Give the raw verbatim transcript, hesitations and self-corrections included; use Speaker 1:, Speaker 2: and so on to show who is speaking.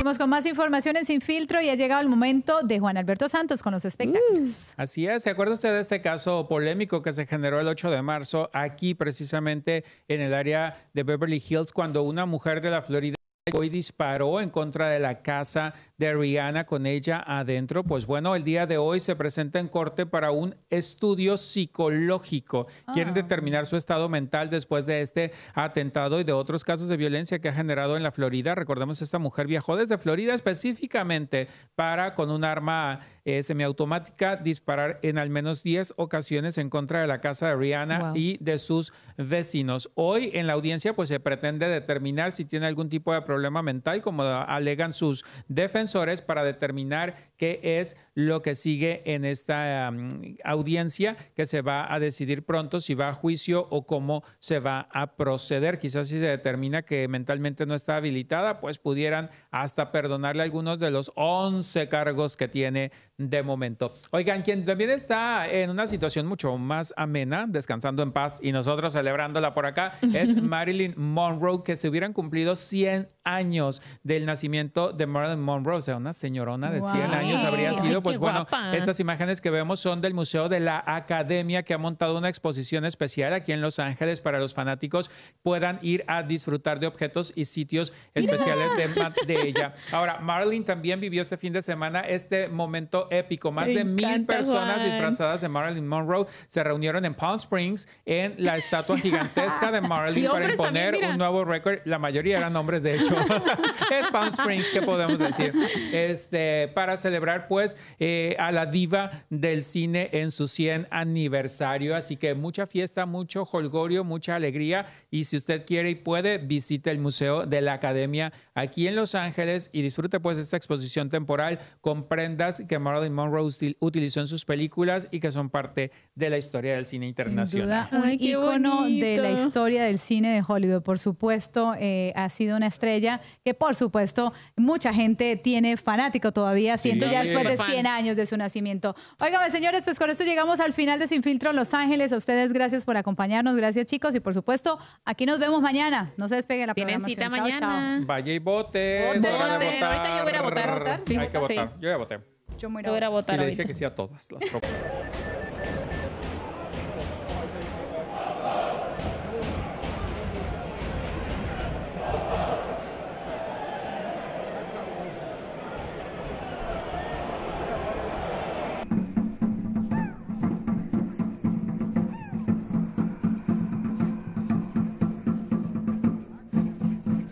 Speaker 1: Seguimos con más información en Sin Filtro y ha llegado el momento de Juan Alberto Santos con los espectáculos.
Speaker 2: Uh, así es. ¿Se acuerda usted de este caso polémico que se generó el ocho de marzo aquí precisamente en el área de Beverly Hills cuando una mujer de la Florida hoy disparó en contra de la casa de Rihanna con ella adentro? Pues bueno, el día de hoy se presenta en corte para un estudio psicológico. Quieren
Speaker 1: Ah.
Speaker 2: determinar su estado mental después de este atentado y de otros casos de violencia que ha generado en la Florida. Recordemos, esta mujer viajó desde Florida específicamente para, con un arma eh, semiautomática, disparar en al menos diez ocasiones en contra de la casa de Rihanna
Speaker 1: Wow.
Speaker 2: y de sus vecinos. Hoy en la audiencia pues se pretende determinar si tiene algún tipo de problema problema mental, como alegan sus defensores, para determinar qué es lo que sigue en esta um, audiencia, que se va a decidir pronto si va a juicio o cómo se va a proceder. Quizás si se determina que mentalmente no está habilitada, pues pudieran hasta perdonarle algunos de los once cargos que tiene de momento. Oigan, quien también está en una situación mucho más amena, descansando en paz y nosotros celebrándola por acá, es Marilyn Monroe, que se hubieran cumplido cien años del nacimiento de Marilyn Monroe. O sea, una señorona de cien
Speaker 1: Wow.
Speaker 2: años habría sido.
Speaker 3: Ay,
Speaker 2: Pues
Speaker 3: qué
Speaker 2: bueno,
Speaker 3: guapa.
Speaker 2: estas imágenes que vemos son del Museo de la Academia, que ha montado una exposición especial aquí en Los Ángeles para los fanáticos puedan ir a disfrutar de objetos y sitios especiales de, de ella. Ahora, Marilyn también vivió este fin de semana este momento épico. Más
Speaker 3: Me
Speaker 2: de mil
Speaker 3: encanta,
Speaker 2: personas
Speaker 3: Juan.
Speaker 2: disfrazadas de Marilyn Monroe se reunieron en Palm Springs en la estatua gigantesca de Marilyn
Speaker 3: Y
Speaker 2: para
Speaker 3: hombres
Speaker 2: imponer
Speaker 3: también, mira.
Speaker 2: un nuevo récord. La mayoría eran hombres, de hecho. Es Palm Springs, ¿qué podemos decir? Este, para celebrar, pues, eh, a la diva del cine en su cien aniversario. Así que mucha fiesta, mucho jolgorio, mucha alegría. Y si usted quiere y puede, visite el Museo de la Academia aquí en Los Ángeles y disfrute, pues, esta exposición temporal con prendas que Marilyn Monroe util- utilizó en sus películas y que son parte de la historia del cine
Speaker 1: Sin
Speaker 2: internacional.
Speaker 1: duda, un
Speaker 3: Ay, qué
Speaker 1: ícono de la
Speaker 3: bonito.
Speaker 1: historia del cine de Hollywood. Por supuesto, eh, ha sido una estrella que, por supuesto, mucha gente tiene fanático todavía, siendo
Speaker 2: Sí.
Speaker 1: ya después de
Speaker 3: Superfan.
Speaker 1: cien años de su nacimiento. Óigame, señores, pues con esto llegamos al final de Sin Filtro Los Ángeles. A ustedes, gracias por acompañarnos. Gracias, chicos. Y, por supuesto, aquí nos vemos mañana. No se despegue la
Speaker 3: Tienen
Speaker 1: programación.
Speaker 3: cita
Speaker 1: Chao, chao.
Speaker 3: mañana.
Speaker 2: Vaya y vote.
Speaker 1: Vote.
Speaker 2: Es hora de
Speaker 3: Voten.
Speaker 2: votar.
Speaker 3: Ahorita yo voy a ir a votar.
Speaker 1: ¿Votar?
Speaker 2: Hay que votar.
Speaker 3: Sí.
Speaker 2: Yo ya voté.
Speaker 1: Yo me
Speaker 3: Yo voy a ir a
Speaker 2: Y
Speaker 3: votar
Speaker 2: le dije
Speaker 3: ahorita.
Speaker 2: que sí a todas las propuestas.